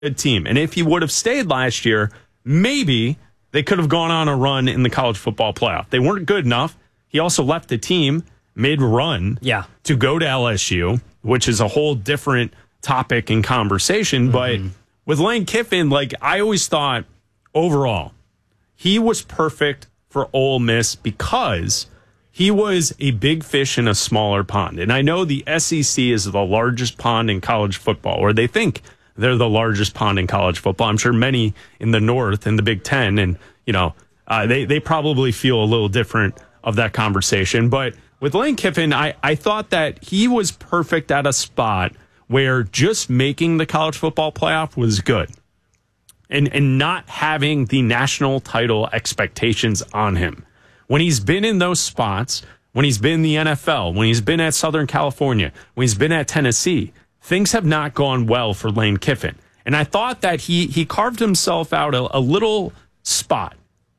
good team. And if he would have stayed last year, maybe they could have gone on a run in the college football playoff. They weren't good enough. He also left the team mid-run to go to LSU, which is a whole different topic and conversation. But with Lane Kiffin, like, I always thought overall, he was perfect for Ole Miss because he was a big fish in a smaller pond. And I know the SEC is the largest pond in college football, or they think they're the largest pond in college football. I'm sure many in the North and the Big Ten, and they probably feel a little different of that conversation. But with Lane Kiffin, I thought that he was perfect at a spot where just making the college football playoff was good. And not having the national title expectations on him. When he's been in those spots, when he's been in the NFL, when he's been at Southern California, when he's been at Tennessee, things have not gone well for Lane Kiffin. And I thought that he carved himself out a little spot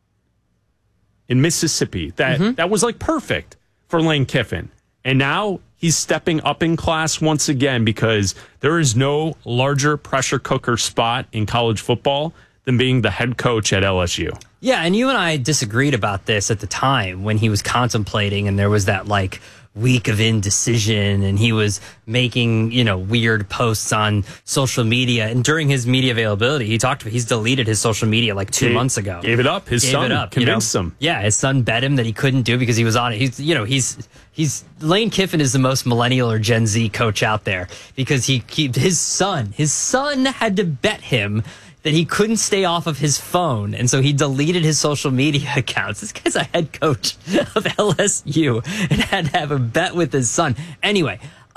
in Mississippi that was like perfect for Lane Kiffin. And now he's stepping up in class once again because there is no larger pressure cooker spot in college football than being the head coach at LSU. Yeah, and you and I disagreed about this at the time when he was contemplating and there was that like week of indecision and he was making, weird posts on social media. And during his media availability, he's deleted his social media like 2 months ago. Gave it up. His son convinced him. Yeah, his son bet him that he couldn't do it because he was on it. He's Lane Kiffin is the most millennial or Gen Z coach out there because his son had to bet him that he couldn't stay off of his phone, and so he deleted his social media accounts. This guy's a head coach of LSU and had to have a bet with his son. Anyway,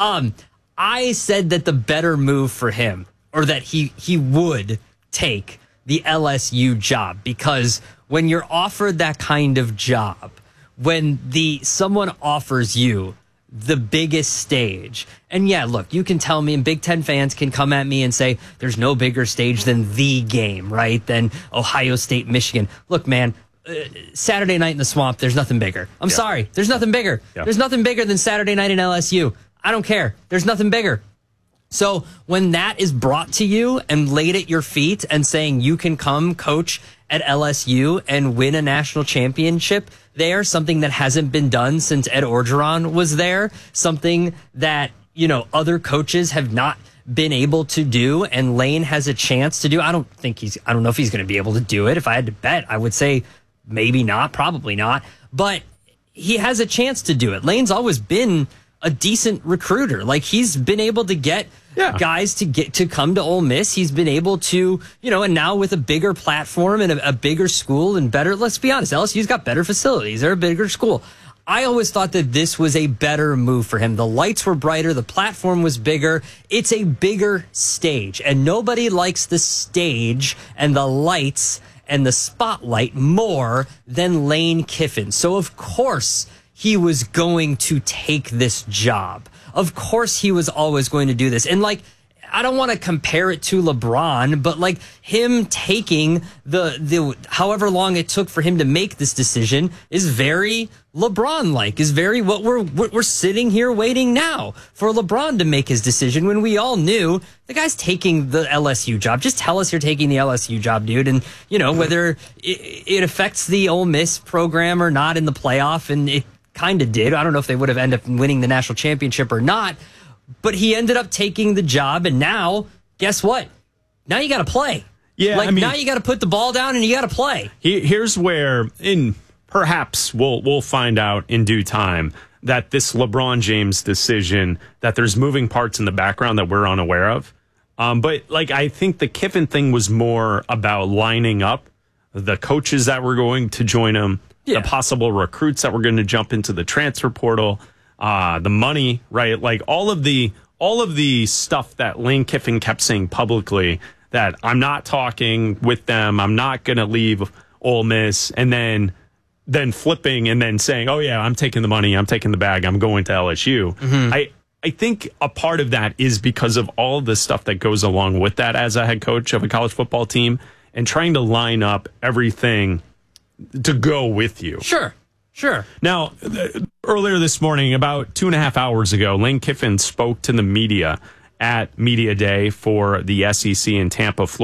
I said that the better move for him, or that he would take the LSU job, because when you're offered that kind of job, when someone offers you the biggest stage. And yeah, look, you can tell me, and Big Ten fans can come at me and say there's no bigger stage than the game, right? Than Ohio State, Michigan. Look, man, Saturday night in the swamp, there's nothing bigger. I'm sorry. There's nothing bigger. Yeah. There's nothing bigger than Saturday night in LSU. I don't care. There's nothing bigger. So when that is brought to you and laid at your feet and saying you can come coach at LSU and win a national championship there, something that hasn't been done since Ed Orgeron was there, something that, other coaches have not been able to do, and Lane has a chance to do. I don't know if he's going to be able to do it. If I had to bet, I would say maybe not, probably not, but he has a chance to do it. Lane's always been a decent recruiter. Like, he's been able to get guys to come to Ole Miss. He's been able to, and now with a bigger platform and a bigger school and better, let's be honest, LSU's got better facilities. They're a bigger school. I always thought that this was a better move for him. The lights were brighter. The platform was bigger. It's a bigger stage, and nobody likes the stage and the lights and the spotlight more than Lane Kiffin. So of course he was going to take this job. Of course he was always going to do this. And I don't want to compare it to LeBron, but him taking the however long it took for him to make this decision is very LeBron-like, is very what we're sitting here waiting now for LeBron to make his decision when we all knew the guy's taking the LSU job. Just tell us you're taking the LSU job, dude. And, whether it affects the Ole Miss program or not in the playoff, and it kind of did. I don't know if they would have ended up winning the national championship or not, but he ended up taking the job, and now, guess what? Now you got to play. Yeah, now you got to put the ball down and you got to play. Here's where, perhaps we'll find out in due time, that this LeBron James decision, that there's moving parts in the background that we're unaware of. But I think the Kiffin thing was more about lining up the coaches that were going to join him, the possible recruits that were going to jump into the transfer portal, the money, right? All of the stuff that Lane Kiffin kept saying publicly, that I'm not talking with them, I'm not going to leave Ole Miss, and then flipping and then saying, oh yeah, I'm taking the money, I'm taking the bag, I'm going to LSU. Mm-hmm. I think a part of that is because of all the stuff that goes along with that as a head coach of a college football team, and trying to line up everything to go with you. Sure. Now, earlier this morning, about 2.5 hours ago, Lane Kiffin spoke to the media, at Media Day for the SEC in Tampa, Florida.